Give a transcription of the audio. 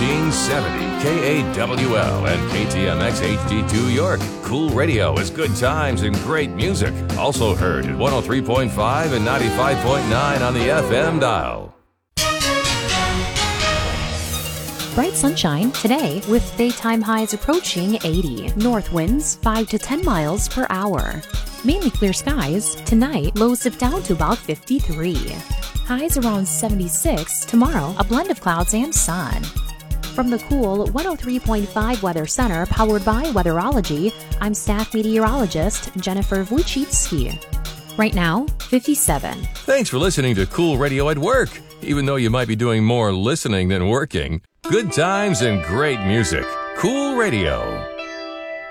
1470 KAWL and KTMX HD2 York. Cool Radio is good times and great music. Also heard at 103.5 and 95.9 on the FM dial. Bright sunshine today with daytime highs approaching 80. North winds 5 to 10 miles per hour. Mainly clear skies. Tonight, lows dip down to about 53. Highs around 76. Tomorrow, a blend of clouds and sun. From the cool 103.5 Weather Center, powered by Weatherology, I'm staff meteorologist Jennifer Wojcicki. Right now, 57. Thanks for listening to Cool Radio at Work. Even though you might be doing more listening than working, good times and great music. Cool Radio.